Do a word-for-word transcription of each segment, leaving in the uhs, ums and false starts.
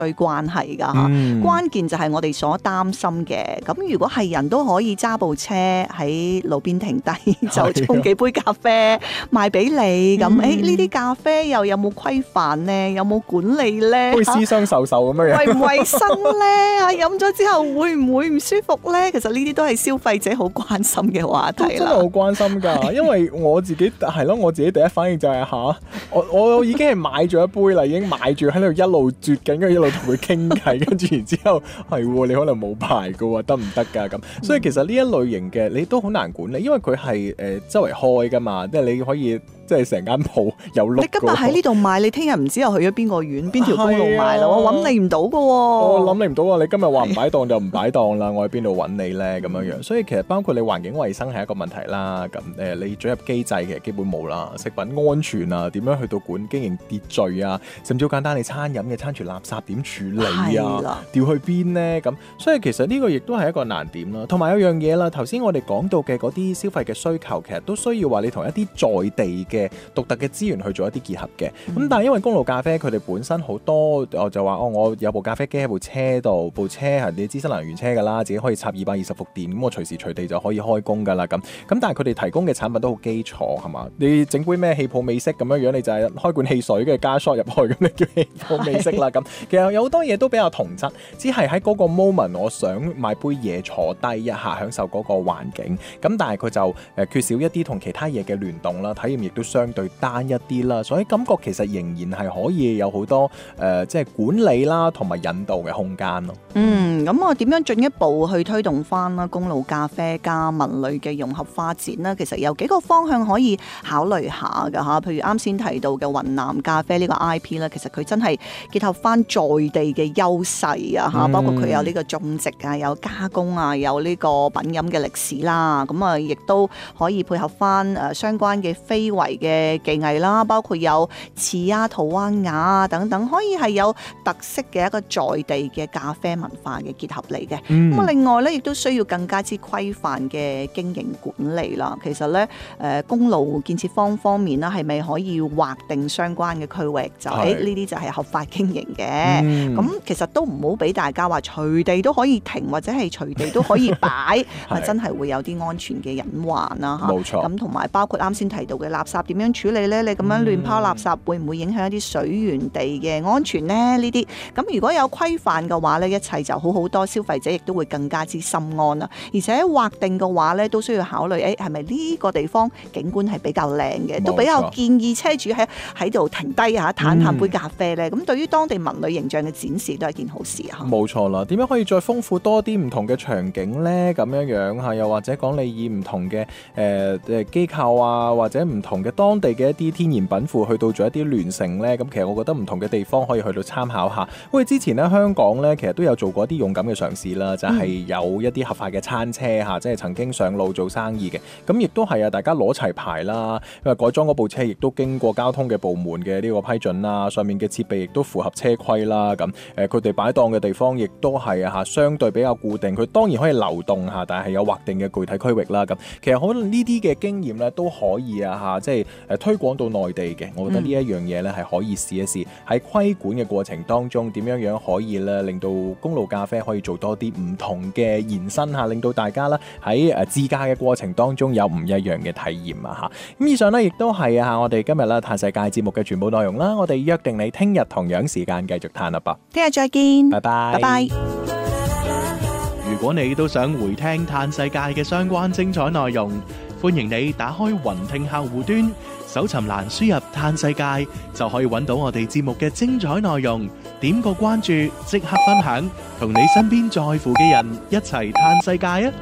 對關係㗎嚇。 嗯、 關鍵就係我哋所擔心嘅。咁如果係人都可以揸部車喺路邊停低，就沖幾杯咖啡賣俾你咁，誒呢啲咖啡又有冇規範呢？有冇管理呢？ 好似私相授受咁樣樣， 衛唔衛生呢？啊，飲咗之後會唔會唔舒服呢？其實呢啲都係消費者好關心嘅話題啦。 真係好關心㗎，因為我自己係咯，我自己第一反應就係、是、嚇，我我已經係買咗一杯啦，已經買住喺度一路啜緊，跟住一路同佢傾偈，跟住然之後係喎，你可能冇牌㗎喎，得唔得㗎咁？所以其實呢一類型嘅你都好難管理，因為佢係誒周圍開㗎嘛，即係你可以。即係成間鋪有碌。你今日喺呢度買，你聽日唔知又去咗邊個縣、邊條公路買啦？我揾你唔到㗎喎。 我諗你唔到啊！你今日話唔擺檔就唔擺檔啦，我喺邊度揾你咧？咁樣樣，所以其實包括你環境衛生係一個問題啦。咁誒，你進入機制其實基本冇啦。食品安全啊，點樣去到管經營秩序啊？甚至好簡單，你餐飲嘅餐廚垃圾點處理啊？掉去邊呢？咁所以其實呢個亦都係一個難點啦。同埋有樣嘢啦，頭先我哋講到嘅嗰啲消費嘅需求，其實都需要話你同一啲在地嘅獨特嘅資源去做一啲結合嘅，咁、嗯、但係因為公路咖啡佢哋本身好多，我就話哦，我有部咖啡機喺部車度，部車係你知新能源車㗎啦，自己可以插二百二十伏電，咁我隨時隨地就可以開工㗎啦，咁咁但係佢哋提供嘅產品都好基礎係嘛？你整杯咩氣泡美式咁樣樣，你就係開罐汽水嘅加 shot 入去，咁你叫氣泡美式啦，咁其實有好多嘢都比較同質，只係喺嗰個 moment 我想買杯嘢坐低一下享受嗰個環境，咁但係佢就誒缺少一啲同其他嘢嘅聯動啦，體驗亦都相對單一啲啦，所以感覺其實仍然係可以有好多誒、呃，即係管理啦，同埋引導嘅空間咯。 嗯，咁我點樣進一步去推動翻啦公路咖啡加文旅嘅融合發展呢？其實有幾個方向可以考慮下㗎嚇，譬如啱先提到嘅雲南咖啡呢個 I P 咧，其實佢真係結合翻在地嘅優勢啊嚇，包括佢有呢個種植啊，有加工啊，有呢個品飲嘅歷史啦，咁啊亦都可以配合翻誒相關嘅非遺嘅技藝啦，包括有瓷啊、陶啊、瓦啊等等，可以係有特色嘅一個在地嘅咖啡文化嘅結合嚟嘅。咁啊、嗯，另外咧，亦都需要更加之規範嘅經營管理啦。其實咧，誒、呃、公路建設方方面啦，係咪可以劃定相關嘅區域，就誒呢啲就係合法經營嘅。咁、嗯、其實都唔好俾大家話隨地都可以停，或者係隨地都可以擺，係真係會有啲安全嘅隱患啦。嚇，冇錯。咁同埋包括啱先提到嘅垃圾點樣處理咧？你咁樣亂拋垃圾，會唔會影響一啲水源地嘅安全呢？呢啲咁如果有規範嘅話呢，一切就好好多，消費者亦都會更加之心安啦。而且劃定嘅話呢，都需要考慮，誒係咪呢個地方景觀係比較靚嘅，都比較建議車主喺喺度停低下嘆下杯咖啡呢。咁、嗯、對於當地文旅形象嘅展示都係件好事啊！ 冇錯啦，點樣可以再豐富多啲唔同嘅場景呢？咁樣樣嚇，又或者講你以唔同嘅誒誒機構啊，或者唔同嘅當地嘅一啲天然品庫去到做一啲聯乘呢。咁其實我覺得唔同嘅地方可以去到參考下。因為之前呢，香港呢，其實都有做過一啲勇敢嘅嘗試啦，就係、是、有一啲合法嘅餐車嚇，即係曾經上路做生意嘅。咁亦都係啊，大家攞齊牌啦，因為改裝嗰部車亦都經過交通嘅部門嘅呢個批准啦，上面嘅設備亦都符合車規啦。咁誒，佢哋擺檔嘅地方亦都係啊嚇，相對比較固定。佢當然可以流動嚇，但係有劃定嘅具體區域啦。咁其實可能呢啲嘅經驗咧都可以啊嚇，即係誒推廣到內地嘅。我覺得呢一樣嘢咧係可以試一試喺規管嘅過程當中點樣樣可以咧令到公路咖啡可以做多啲唔同嘅延伸嚇，令到大家咧喺誒自駕嘅過程當中有唔一樣嘅體驗啊嚇。咁以上咧亦都係啊我哋今日咧嘆世界節目嘅全部內容啦。我哋約定你聽日同樣時間繼續嘆啦噃， 聽日再見， 拜拜， 拜拜。 如果你都想回聽嘆世界嘅相關精彩內容，歡迎你打開雲聽客戶端，搜尋欄輸入嘆世界，就可以揾到我哋節目嘅精彩內容。點個關注，即刻分享，同你身邊在乎嘅人一齊嘆世界啊！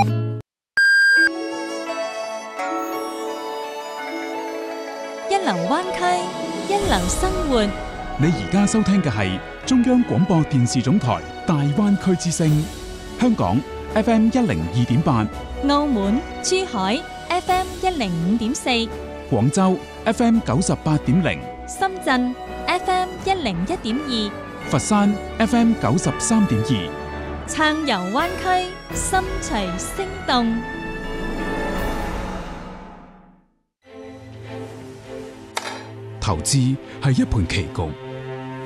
一流灣區，一流生活。 你而家收聽嘅係中央廣播電視總台大灣區之聲，香港 F M 一零二點八， 澳門、珠海 F M 一零五點四， 廣州 F M 九十八點零， 深圳 F M 一零一點二， 佛山 F M 九十三點二。 暢遊灣區，心隨聲動。 投資係一盤棋局，